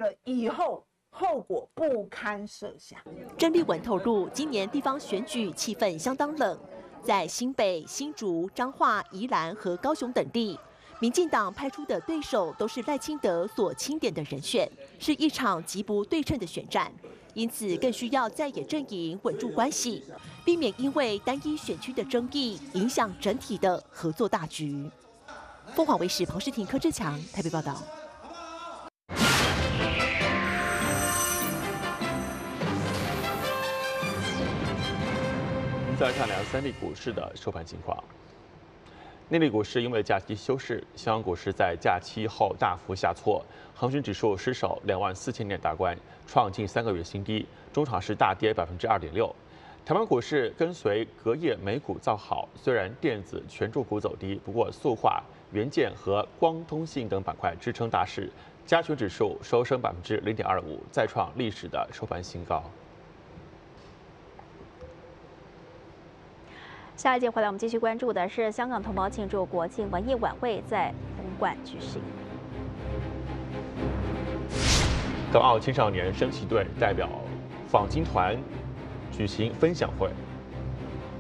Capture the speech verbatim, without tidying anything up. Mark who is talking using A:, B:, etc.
A: 了以后，后果不堪设想。
B: 郑丽文透露，今年地方选举气氛相当冷，在新北、新竹、彰化、宜兰和高雄等地，民进党派出的对手都是赖清德所钦点的人选，是一场极不对称的选战。因此，更需要在野阵营稳住关系，避免因为单一选区的争议影响整体的合作大局。凤凰卫视彭诗婷、柯志强台北报道。
C: 我们再来看两岸三地股市的收盘情况。内地股市因为假期休市，香港股市在假期后大幅下挫，恒生指数失守两万四千点大关，创近三个月新低，中场是大跌百分之二点六。台湾股市跟随隔夜美股造好，虽然电子权重股走低，不过塑化、元件和光通信等板块支撑大势，加权指数收升百分之零点二五，再创历史的收盘新高。
D: 下一节回来，我们继续关注的是香港同胞庆祝国庆文艺晚会在红馆举行。
C: 港澳青少年升旗队代表访京团举行分享会。